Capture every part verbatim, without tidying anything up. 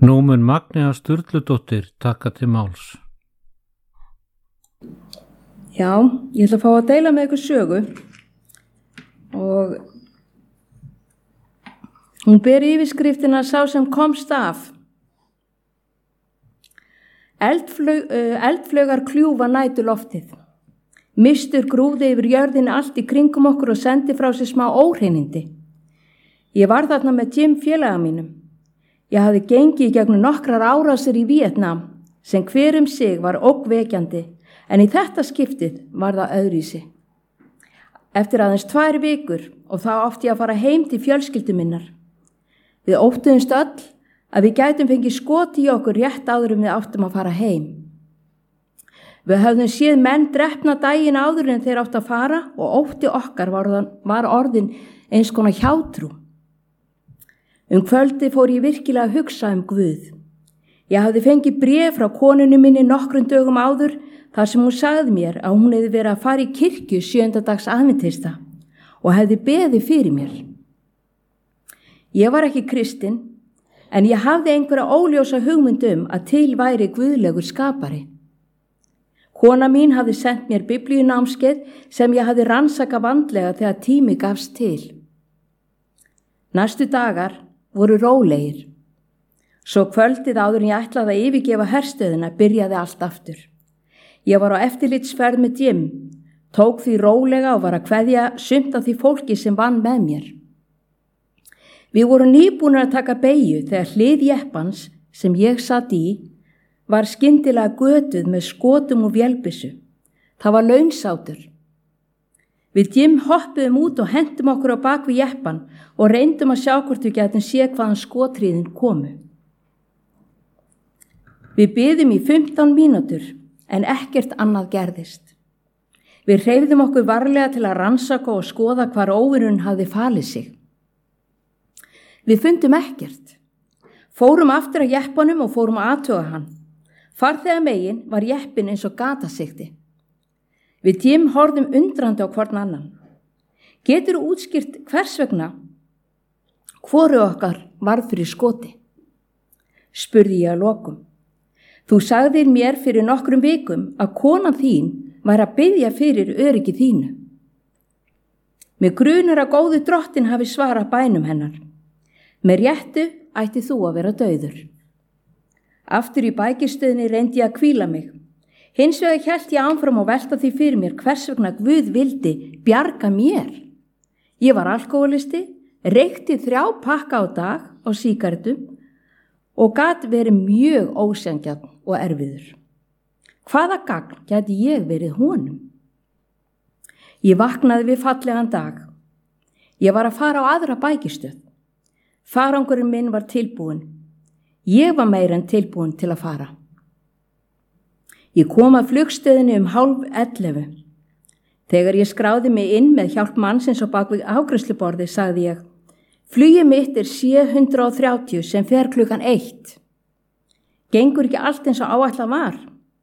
Nú mun Magnea Sturludóttir taka til máls. Já, ég ætla að fá að deila með ykkur sögu og hún ber yfirskriftina Sá sem komst af. Eldflaug, uh, eldflaugar kljúfa næturloftið. Mistur grúði yfir jörðin allt í kringum okkur og sendi frá sér smá óhreinindi. Ég var þarna með Jim félaga mínum. Ég hafði gengið gegnum nokkrar árásir í Víetnam sem hver um sig var ógnvekjandi, en í þetta skiptið var það öðruvísi. Eftir aðeins tvær vikur og þá átti ég að fara heim til fjölskyldu minnar. Við óttuðumst öll að við gætum fengið skot í okkur rétt áður en við áttum að fara heim. Við höfðum séð menn drepna daginn áður en þeir áttu að fara og ótti okkar var, var orðin eins konar hjátrú. Um kvöldi fór ég virkilega að hugsa um Guð. Ég hafði fengið bréf frá konunni minni nokkrum dögum áður þar sem hún sagði mér að hún hefði verið að fara í kirkju sjöunda dags aðventista og hefði beðið fyrir mér. Ég var ekki kristin, en ég hafði einhverja óljósa hugmynd um að til væri guðlegur skapari. Kona mín hafði sendt mér biblíunámskeið sem ég hafði rannsakað vandlega þegar tími gafst til. Næstu dagar voru rólegir. Svo kvöldið áður en ég ætlaði að yfirgefa herstöðina byrjaði allt aftur. Ég var á eftirlitsferð með Jim, tók því rólega og var að kveðja sumt af því fólki sem vann með mér. Við vorum nýbúnir að taka beygju þegar hlið jeppans sem ég satt í var skyndilega götuð með skotum og vélbyssu. Það var launsátur. Við Jim hoppuðum út og hentum okkur á bak við jeppan og reyndum að sjá hvort við getum séð hvaðan skotríðin komu. Við biðum í fimmtán mínútur en ekkert annað gerðist. Við hreyfðum okkur varlega til að rannsaka og skoða hvar óvinurinn hafði falið sig. Við fundum ekkert. Fórum aftur að jeppanum og fórum að athuga hann. Farþega megin var jeppin eins og gatasigti. Við Jim horfðum undrandi á hvorn annan. Getur þú útskýrt hvers vegna hvoru okkar varð fyrir skoti? Spurði ég að lokum. Þú sagðir mér fyrir nokkrum vikum að konan þín var að biðja fyrir öryggi þínu. Með grunur að góðu drottin hafi svarað bænum hennar. Með réttu ætti þú að vera dauður. Aftur í bækistöðinni reyndi ég að hvíla mig. Hins vegar hélt ég áfram og velta því fyrir mér hvers vegna Guð vildi bjarga mér. Ég var alkoholisti, reykti þrjá pakka á dag á sígarettum og gat verið mjög ósanngjarn og erfiður. Hvaða gagn gæti ég verið honum? Ég vaknaði við fallegan dag. Ég var að fara á aðra bækistöð. Farangurinn minn var tilbúin. Ég var meira en tilbúin til að fara. Ég kom að flugstöðinni um hálf ellefu. Þegar ég skráði mig inn með hjálp mannsins á bak við afgreiðsluborði sagði ég: Flugið mitt er sjö hundrað og þrjátíu sem fer klukkan eitt. Gengur ekki allt eins og áætlað var?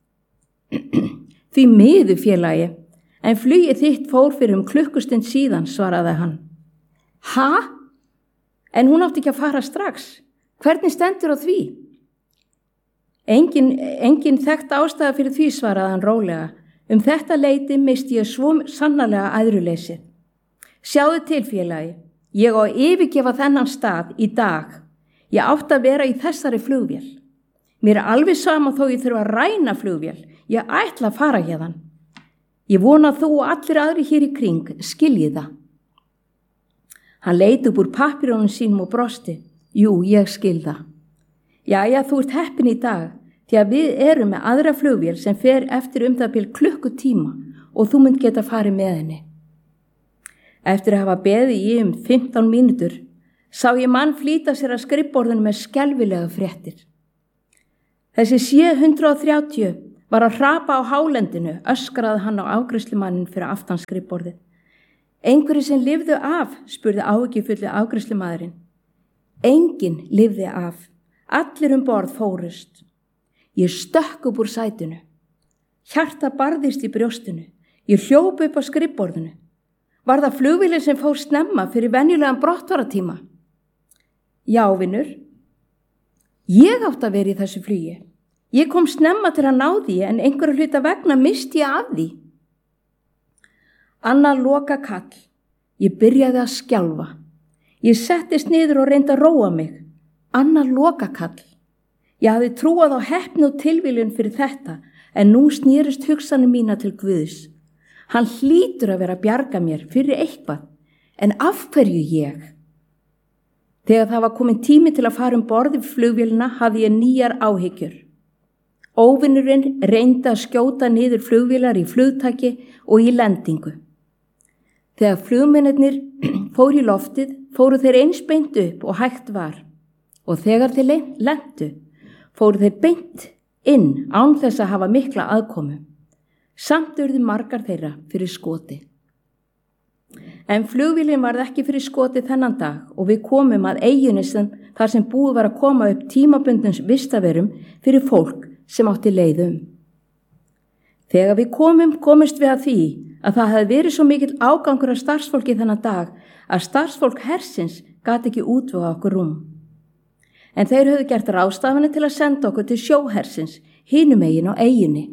Því miður félagi, en flugið þitt fór fyrir um klukkustund síðan, svaraði hann. Ha? En hún átti ekki að fara strax. Hvernig stendur á því? Engin, engin þekkt ástæða fyrir því, svaraði hann rólega. Um þetta leyti misti ég svo sannarlega æðruleysið. Sjáðu til, félagi, ég á að yfirgefa þennan stað í dag. Ég átti að vera í þessari flugvél. Mér er alveg sama þó ég þurfa að ræna flugvél. Ég ætla að fara hérðan. Ég vona að þú og allir aðri hér í kring skiljið það. Hann leit upp úr pappírónum sínum og brosti. Jú, ég skil það. Jæja, þú ert heppin í dag, því að við erum með aðra flugvél sem fer eftir um það bil klukkutíma og þú munt geta farið með henni. Eftir að hafa beðið í um fimmtán mínútur, sá ég mann flýta sér að skrifborðinu með skelfilega fréttir. Þessi sjö hundrað og þrjátíu var að hrapa á hálendinu, öskraði hann á afgreiðslumannin fyrir aftan skrifborðið. Einhverju sem lifðu af, spurði áhyggjufulli afgreiðslumaðurinn. Enginn lifði af. Allir um borð fórust. Ég stökk upp úr sætinu. Hjarta barðist í brjóstinu. Ég hljóp upp á skrifborðinu. Var það flugvélin sem fór snemma fyrir venjulegan brottfaratíma? Já, vinur. Ég átt að vera í þessu flugi. Ég kom snemma til að ná því en einhverju hluta vegna misti ég af því. Annar loka kall. Ég byrjaði að skjálfa. Ég settist niður og reyndi að róa mig. Annar loka kall. Ég hafði trúað á heppni og tilviljun fyrir þetta en nú snýrist hugsanir mína til Guðs. Hann hlýtur að vera að bjarga mér fyrir eitthvað. En af hverju ég? Þegar það var komin tími til að fara um borð í flugvélina hafði ég nýjar áhyggjur. Óvinurinn reyndi að skjóta niður flugvélar í flugtaki og í lendingu. Þegar flugmennirnir fóru í loftið, fóru þeir eins beint upp og hægt var. Og þegar þeir lentu, fóru þeir beint inn án þess að hafa mikla aðkomu. Samt urðu margar þeirra fyrir skoti. En flugvélin varð ekki fyrir skoti þennan dag og við komum að eyjunni sem þar sem búið var að koma upp tímabundnum vistaverum fyrir fólk sem átti leið um. Þegar við komum, komist við að því að það hefði verið svo mikill ágangur af starfsfólki þennan dag að starfsfólk hersins gat ekki útvega okkur rúm. En þeir höfðu gert ráðstafanir til að senda okkur til sjóhersins, hinum megin á eyjunni.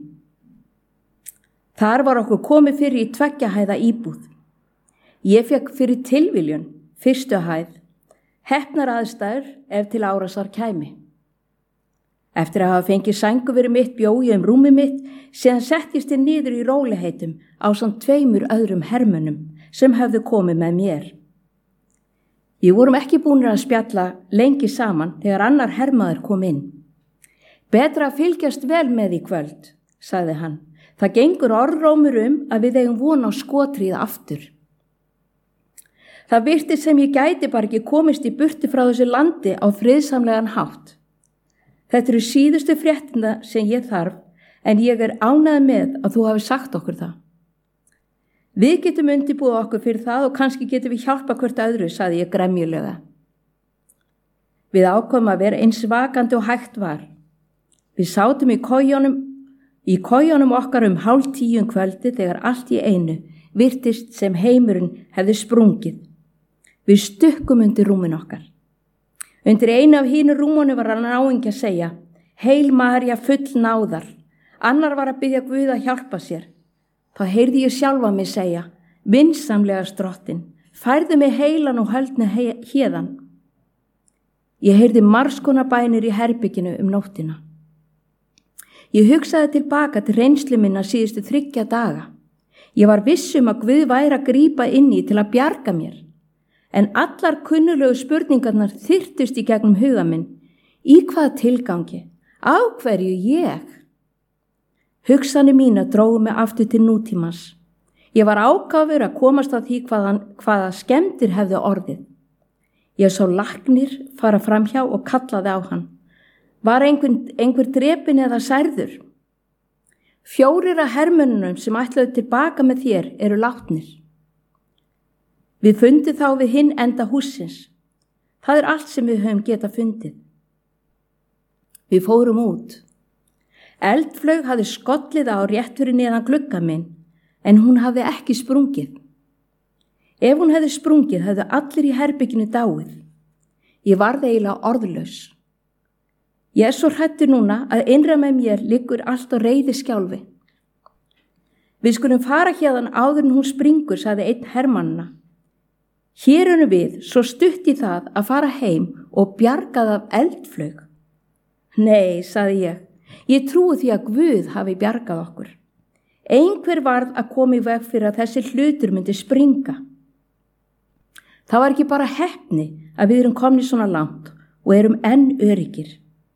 Þar var okkur komið fyrir í tveggja hæða íbúð. Ég fekk fyrir tilviljun, fyrstu hæð, heppnar aðstæður ef til árásar kæmi. Eftir að hafa fengið sængu fyrir mitt bjói um rúmi mitt, síðan settist ég niður í róliheitum ásamt tveimur öðrum hermönnum sem höfðu komið með mér. Við vorum ekki búnir að spjalla lengi saman þegar annar hermaður kom inn. Betra að fylgjast vel með í kvöld, sagði hann. Það gengur orðrómur um að við eigum von á skotrið aftur. Það virtist sem ég gæti bara ekki komist í burtu frá þessu landi á friðsamlegan hátt. Þetta eru síðustu fréttina sem ég þarf, en ég er ánægð með að þú hafi sagt okkur það. Við getum undirbúið okkur fyrir það og kannski getum við hjálpa hvert öðru, sagði ég gremjulega. Við ákváðum að vera eins vakandi og hægt var. Við sátum í kojunum, í kojunum okkar um hálf tíu um kvöldi þegar allt í einu virtist sem heimurinn hefði sprungið. Við stukkum undir rúmin okkar. Undir einu af hínu rúmunu var hann náingi að segja, heil María full náðar. Annar var að biðja Guð að hjálpa sér. Þá heyrði ég sjálfa mig segja, vinsamlega drottin, færðu mig heilan og höldni héðan. Ég heyrði margskonar bænir í herbygginu um nóttina. Ég hugsaði tilbaka til reynslu minna síðustu þriggja daga. Ég var viss um að Guð væri að grípa inn í til að bjarga mér. En allar kunnulegu spurningarnar þyrtust í gegnum huga minn. Í hvaða tilgangi? Á hverju ég? Hugsanir mína drógu mig aftur til nútímans. Ég var ákafur að komast að því hvaða, hvaða skemmtir hefðu orðið. Ég sá læknir fara framhjá og kallaði á hann. Var einhver, einhver drepin eða særður? Fjórir af hermönnunum sem ætlaðu tilbaka með þér eru látnir. Við fundum þá við hinn enda hússins. Það er allt sem við höfum getað fundið. Við fórum út. Eldflaug hafði skollið á rétt fyrir neðan glugga minn, en hún hafði ekki sprungið. Ef hún hefði sprungið, hefðu allir í herbygginu dáið. Ég varð eiginlega orðlaus. Ég er svo hrættur núna að innra með mér liggur allt á reiði skjálfi. Við skulum fara hérðan áður en hún springur, sagði einn hermannna. Hér erum við svo stutt í það að fara heim og bjargað af eldflaug. Nei, sagði ég, ég trúi því að Guð hafi bjargað okkur. Einhver varð að koma í veg fyrir að þessi hlutur myndi springa. Það var ekki bara heppni að við erum komni svona langt og erum enn öryggir.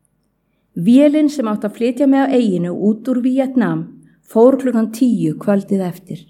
Vélin sem átt að flytja mig á eyjinu út úr Víetnam fór klukkan tíu kvöldið eftir.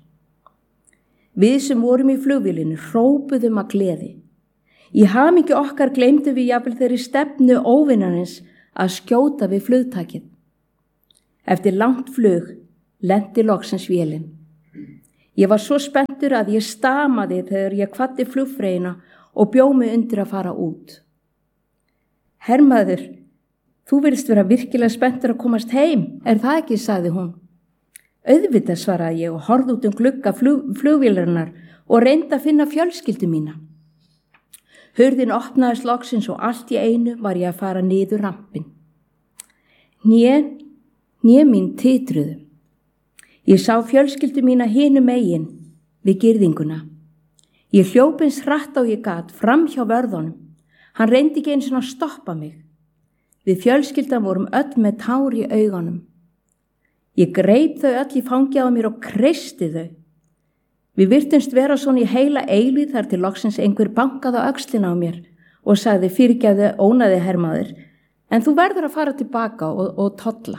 Við sem vorum í flugvélinu hrópuðum að gleði. Í hamingju okkar gleymdum við jafnvel þeirri stefnu óvinarins að skjóta við flugtakið. Eftir langt flug lenti loksins vélin. Ég var svo spenntur að ég stamaði þegar ég kvaddi flugfreyjuna og bjó mig undir að fara út. Hermaður, þú virðist vera virkilega spenntur að komast heim, er það ekki, sagði hún. Auðvitað, svaraði ég og horfði út um glugga flug, flugvélarinnar og reyndi að finna fjölskyldu mína. Hurðin opnaðist loksins og allt í einu var ég að fara niður rampin. Né, né mín titruðu. Ég sá fjölskyldu mína hinum megin við girðinguna. Ég hljóp eins hratt á ég gat fram hjá vörðunum. Hann reyndi ekki eins og að stoppa mig. Við fjölskyldan vorum öll með tár í augunum. Ég greip þau öll í fangið á mér og kreisti þau. Við virtumst vera svona í heila eilíð þar til loksins einhver bankaði á öxlina á mér og sagði fyrirgefðu ónaði hermaður, en þú verður að fara tilbaka og, og tolla.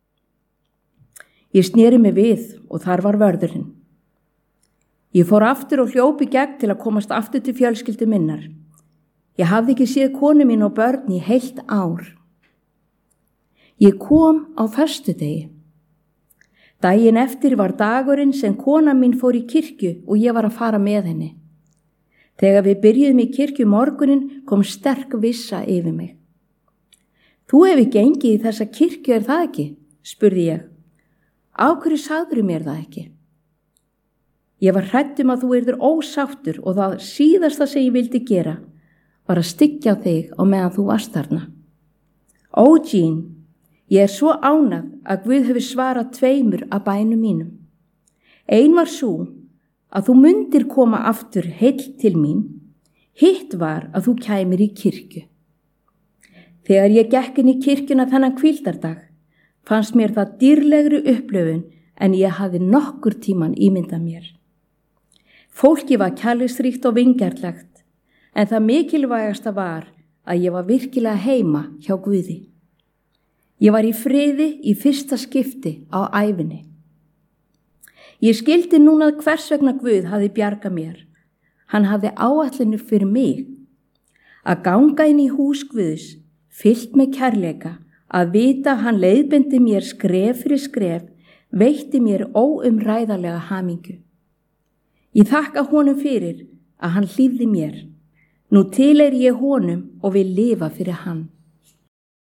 Ég sneri mig við og þar var vörðurinn. Ég fór aftur og hljóp í gegn til að komast aftur til fjölskyldu minnar. Ég hafði ekki séð konu mín og börn í heilt ár. Ég kom á föstudegi. Daginn eftir var dagurinn sem kona mín fór í kirkju og ég var að fara með henni. Þegar við byrjuðum í kirkju morgunin kom sterk vissa yfir mig. Þú hefur gengið í þessa kirkju, er það ekki? Spurði ég. Á hverju sagðirðu mér það ekki? Ég var hrædd um að þú yrðir ósáttur og það síðasta sem ég vildi gera var að styggja þig á meðan þú varst þarna. Ó, Jean, ég er svo ánægð að Guð hefur svarað tveimur af bænum mínum. Ein var svo að þú mundir koma aftur heill til mín, hitt var að þú kæmir í kirkju. Þegar ég gekk inn í kirkjuna þennan hvíldardag, fannst mér það dýrlegri upplöfun en ég hafði nokkur tíman ímyndað mér. Fólki var kærleiksríkt og vingjarnlegt, en það mikilvægasta var að ég var virkilega heima hjá Guði. Ég var í friði í fyrsta skipti á ævinni. Ég skildi núna hvers vegna Guð hafði bjargað mér. Hann hafði áætlanir fyrir mig. Að ganga inn í hús Guðs, fyllt með kærleika, að vita hann leiðbendi mér skref fyrir skref, veitti mér óumræðarlega hamingju. Ég þakka honum fyrir að hann hlífði mér. Nú til er ég honum og vil lifa fyrir hann.